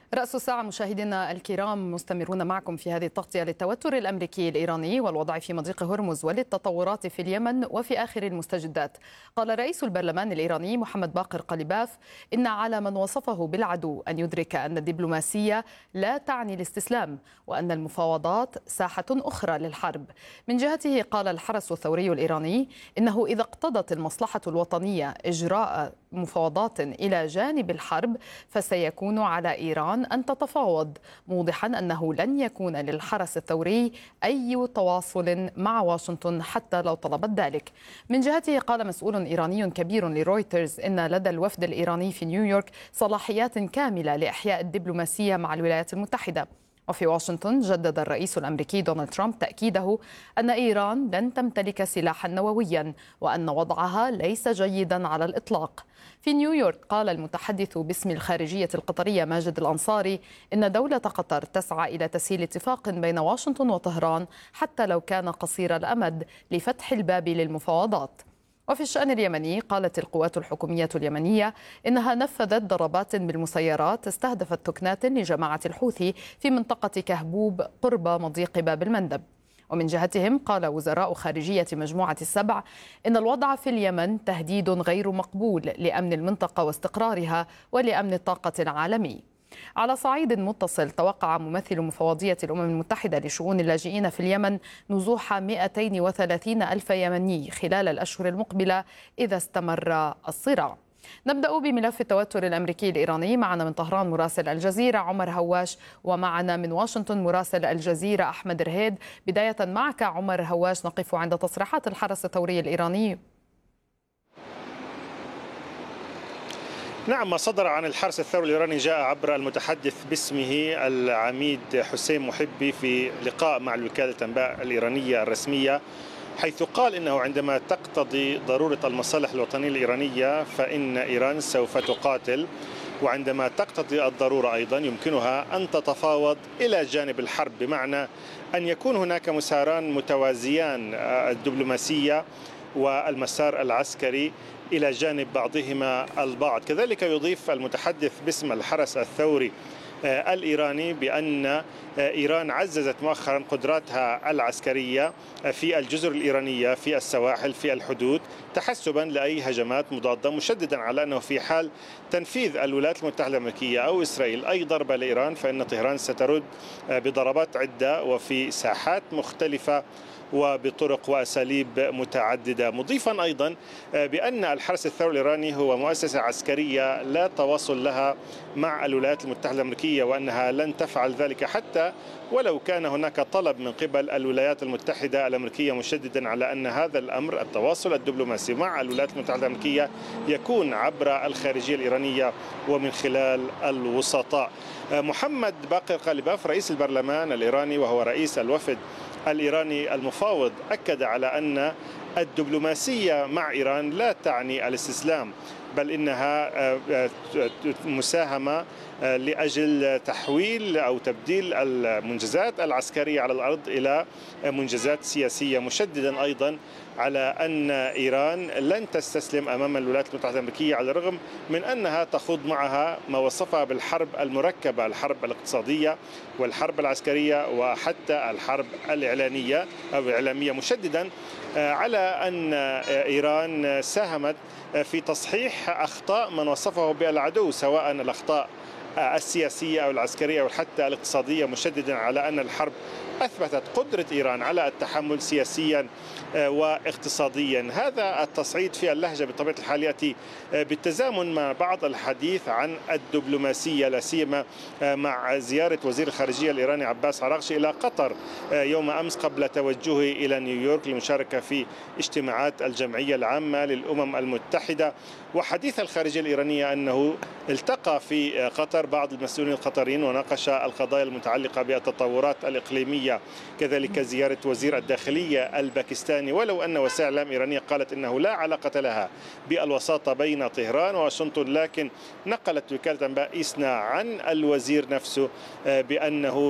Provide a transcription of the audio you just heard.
رأس الساعة مشاهدينا الكرام، مستمرون معكم في هذه التغطية للتوتر الأمريكي الإيراني والوضع في مضيق هرمز وللتطورات في اليمن وفي آخر المستجدات. قال رئيس البرلمان الإيراني محمد باقر قليباف إن على من وصفه بالعدو أن يدرك أن الدبلوماسية لا تعني الاستسلام وأن المفاوضات ساحة أخرى للحرب. من جهته قال الحرس الثوري الإيراني إنه إذا اقتضت المصلحة الوطنية إجراء مفاوضات إلى جانب الحرب فسيكون على إيران أن تتفاوض، موضحا أنه لن يكون للحرس الثوري أي تواصل مع واشنطن حتى لو طلبت ذلك. من جهته قال مسؤول إيراني كبير لرويترز إن لدى الوفد الإيراني في نيويورك صلاحيات كاملة لإحياء الدبلوماسية مع الولايات المتحدة. وفي واشنطن جدد الرئيس الأمريكي دونالد ترامب تأكيده أن إيران لن تمتلك سلاحا نوويا وأن وضعها ليس جيدا على الإطلاق. في نيويورك قال المتحدث باسم الخارجية القطرية ماجد الأنصاري إن دولة قطر تسعى إلى تسهيل اتفاق بين واشنطن وطهران حتى لو كان قصير الأمد لفتح الباب للمفاوضات. وفي الشأن اليمني قالت القوات الحكومية اليمنية إنها نفذت ضربات بالمسيرات استهدفت ثكنات لجماعة الحوثي في منطقة كهبوب قرب مضيق باب المندب. ومن جهتهم قال وزراء خارجية مجموعة السبع إن الوضع في اليمن تهديد غير مقبول لأمن المنطقة واستقرارها ولأمن الطاقة العالمي. على صعيد متصل توقع ممثل مفوضية الأمم المتحدة لشؤون اللاجئين في اليمن نزوح 230 ألف يمني خلال الأشهر المقبلة إذا استمر الصراع. نبدأ بملف التوتر الأمريكي الإيراني. معنا من طهران مراسل الجزيرة عمر هواش، ومعنا من واشنطن مراسل الجزيرة أحمد رهيد. بداية معك عمر هواش، نقف عند تصريحات الحرس الثوري الإيراني. نعم، ما صدر عن الحرس الثوري الإيراني جاء عبر المتحدث باسمه العميد حسين محبي في لقاء مع وكالة الأنباء الإيرانية الرسمية، حيث قال إنه عندما تقتضي ضرورة المصالح الوطنية الإيرانية فإن إيران سوف تقاتل، وعندما تقتضي الضرورة أيضا يمكنها أن تتفاوض إلى جانب الحرب، بمعنى أن يكون هناك مساران متوازيان، الدبلوماسية والمسار العسكري إلى جانب بعضهما البعض. كذلك يضيف المتحدث باسم الحرس الثوري الإيراني بأن إيران عززت مؤخرا قدراتها العسكرية في الجزر الإيرانية في السواحل في الحدود تحسبا لأي هجمات مضادة، مشددا على أنه في حال تنفيذ الولايات المتحدة الأمريكية أو إسرائيل أي ضربة لإيران فإن طهران سترد بضربات عدة وفي ساحات مختلفة وبطرق وأساليب متعددة، مضيفا أيضا بأن الحرس الثوري الإيراني هو مؤسسة عسكرية لا تواصل لها مع الولايات المتحدة الأمريكية، وأنها لن تفعل ذلك حتى ولو كان هناك طلب من قبل الولايات المتحدة الأمريكية، مشددا على أن هذا الأمر التواصل الدبلوماسي مع الولايات المتحدة الأمريكية يكون عبر الخارجية الإيرانية ومن خلال الوسطاء. محمد باقر قليباف رئيس البرلمان الإيراني وهو رئيس الوفد الإيراني المفاوض أكد على أن الدبلوماسية مع إيران لا تعني الاستسلام، بل إنها مساهمة لأجل تحويل أو تبديل المنجزات العسكرية على الأرض إلى منجزات سياسية، مشددا أيضا على أن إيران لن تستسلم أمام الولايات المتحدة الأمريكية على الرغم من أنها تخوض معها ما وصفها بالحرب المركبة، الحرب الاقتصادية والحرب العسكرية وحتى الحرب الإعلانية أو الإعلامية، مشددا على أن إيران ساهمت في تصحيح أخطاء من وصفه بالعدو، سواء الأخطاء السياسية أو العسكرية أو حتى الاقتصادية، مشددا على أن الحرب أثبتت قدرة إيران على التحمل سياسيا واقتصاديا. هذا التصعيد في اللهجة بطبيعة الحال يأتي بالتزامن مع بعض الحديث عن الدبلوماسية، لا سيما مع زيارة وزير الخارجية الإيراني عباس عراقشي إلى قطر يوم أمس قبل توجهه إلى نيويورك للمشاركة في اجتماعات الجمعية العامة للأمم المتحدة. وحديث الخارجية الإيرانية أنه التقى في قطر بعض المسؤولين القطريين وناقش القضايا المتعلقة بالتطورات الإقليمية، كذلك زيارة وزير الداخلية الباكستاني، ولو أن وسائل إعلام إيرانية قالت أنه لا علاقة لها بالوساطة بين طهران وواشنطن، لكن نقلت وكالة أنباء إسنا عن الوزير نفسه بأنه